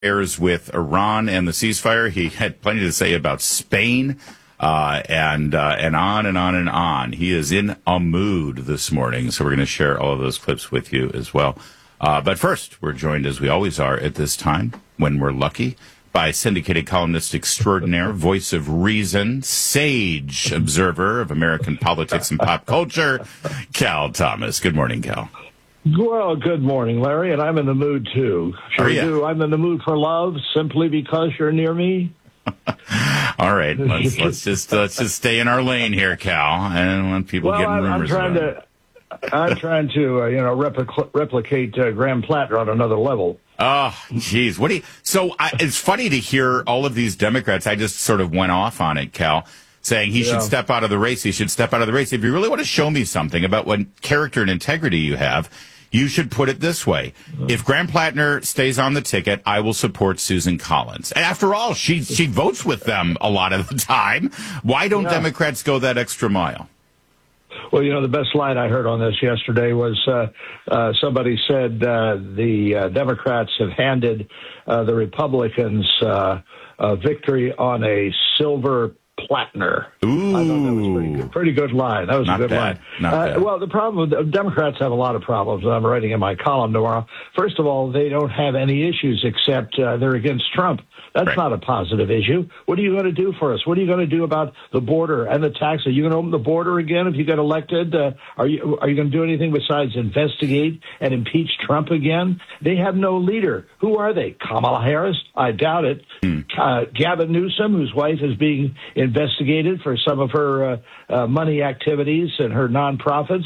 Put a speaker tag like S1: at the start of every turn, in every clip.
S1: airs with Iran and the ceasefire. He had plenty to say about Spain, and on and on and on. He is in a mood this morning, so we're going to share all of those clips with you as well. But first, we're joined, as we always are at this time, when we're lucky, by syndicated columnist extraordinaire, voice of reason, sage observer of American politics and pop culture, Cal Thomas. Good morning, Cal.
S2: Well, good morning, Larry, and I'm in the mood, too. I'm in the mood for love simply because you're near me.
S1: All right, let's just stay in our lane here, Cal, and let people get in rumors.
S2: I'm trying to replicate Graham Plattner on another level.
S1: Oh, geez. It's funny to hear all of these Democrats. I just sort of went off on it, Cal, saying he should step out of the race. He should step out of the race. If you really want to show me something about what character and integrity you have, you should put it this way. If Graham Plattner stays on the ticket, I will support Susan Collins. After all, she votes with them a lot of the time. Why don't Democrats go that extra mile?
S2: Well, the best line I heard on this yesterday was somebody said the Democrats have handed the Republicans a victory on a silver Plattner.
S1: Ooh.
S2: I thought that was pretty good line. That was a good line. Well, the problem with Democrats have a lot of problems. I'm writing in my column tomorrow. First of all, they don't have any issues except they're against Trump. That's not a positive issue. What are you going to do for us? What are you going to do about the border and the tax? Are you going to open the border again if you get elected? Are you going to do anything besides investigate and impeach Trump again? They have no leader. Who are they? Kamala Harris? I doubt it. Gavin Newsom, whose wife is being investigated for some of her money activities and her nonprofits.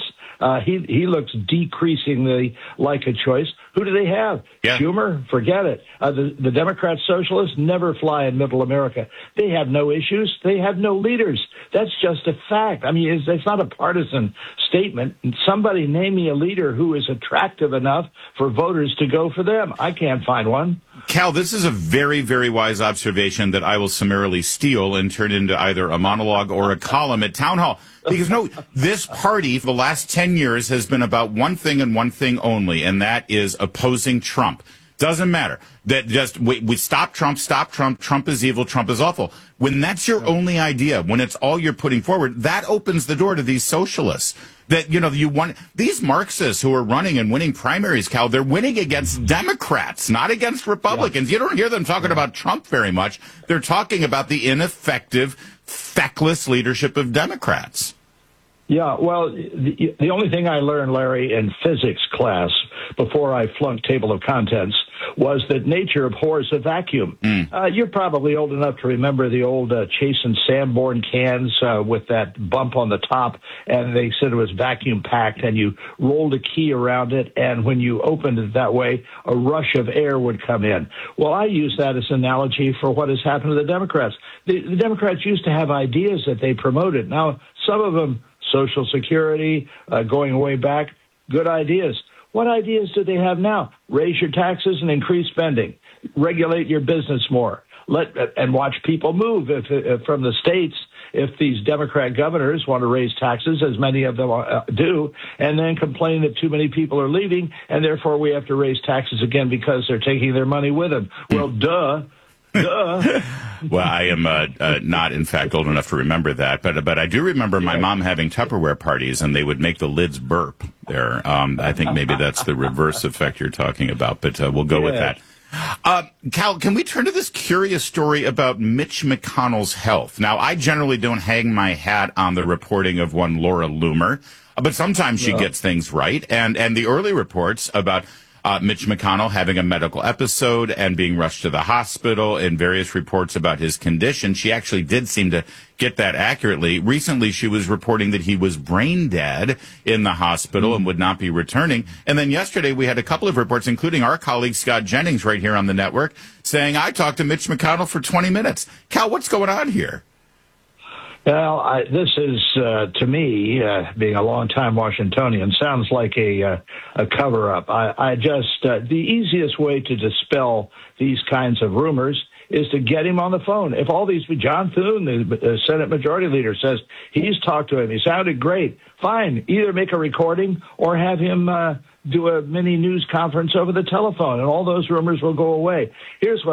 S2: He looks decreasingly like a choice. Who do they have?
S1: Yeah.
S2: Schumer? Forget it. The Democrat socialists never fly in middle America. They have no issues. They have no leaders. That's just a fact. I mean, it's not a partisan statement. Somebody name me a leader who is attractive enough for voters to go for them. I can't find one.
S1: Cal, this is a very, very wise observation that I will summarily steal and turn into either a monologue or a column at Town Hall. Because, this party for the last 10 years has been about one thing and one thing only, and that is opposing Trump. Doesn't matter. That just we stop Trump, Trump is evil, Trump is awful. When that's your only idea, when it's all you're putting forward, that opens the door to these socialists. That, you want these Marxists who are running and winning primaries, Cal, they're winning against Democrats, not against Republicans. You don't hear them talking about Trump very much. They're talking about the ineffective, feckless leadership of Democrats.
S2: Yeah, well, the only thing I learned, Larry, in physics class before I flunked table of contents was that nature abhors a vacuum. You're probably old enough to remember the old Chase and Sanborn cans with that bump on the top, and they said it was vacuum packed, and you rolled a key around it, and when you opened it that way, a rush of air would come in. Well, I use that as an analogy for what has happened to the Democrats. The Democrats used to have ideas that they promoted. Now, some of them, Social Security, going way back, good ideas. What ideas do they have now? Raise your taxes and increase spending. Regulate your business more. And watch people move from the states if these Democrat governors want to raise taxes, as many of them do, and then complain that too many people are leaving, and therefore we have to raise taxes again because they're taking their money with them. Well, duh.
S1: Well, I am not, in fact, old enough to remember that, but I do remember my mom having Tupperware parties, and they would make the lids burp there. I think maybe that's the reverse effect you're talking about, but we'll go with that. Cal, can we turn to this curious story about Mitch McConnell's health? Now, I generally don't hang my hat on the reporting of one Laura Loomer, but sometimes she gets things right, and the early reports about Mitch McConnell having a medical episode and being rushed to the hospital, and various reports about his condition. She actually did seem to get that accurately. Recently, she was reporting that he was brain dead in the hospital and would not be returning. And then yesterday, we had a couple of reports, including our colleague Scott Jennings right here on the network, saying, I talked to Mitch McConnell for 20 minutes. Cal, what's going on here?
S2: Well, this is, to me, being a longtime Washingtonian, sounds like a cover-up. The easiest way to dispel these kinds of rumors is to get him on the phone. If all these, John Thune, the Senate Majority Leader, says he's talked to him, he sounded great, fine. Either make a recording or have him do a mini news conference over the telephone, and all those rumors will go away. Here's what